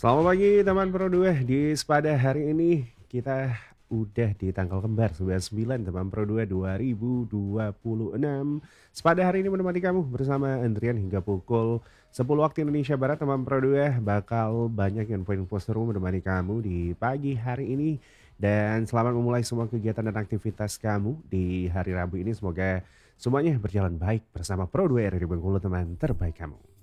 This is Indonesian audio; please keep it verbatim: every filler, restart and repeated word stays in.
Selamat pagi teman Pro dua, di Sepada hari ini kita udah di tanggal kembar sembilan puluh sembilan teman Pro dua dua ribu dua puluh enam. Sepada hari ini menemani kamu bersama Andrian hingga pukul sepuluh waktu Indonesia Barat teman Pro dua bakal banyak info-info seru menemani kamu di pagi hari ini. Dan selamat memulai semua kegiatan dan aktivitas kamu di hari Rabu ini, semoga semuanya berjalan baik bersama Pro dua R R I Bengkulu teman terbaik kamu.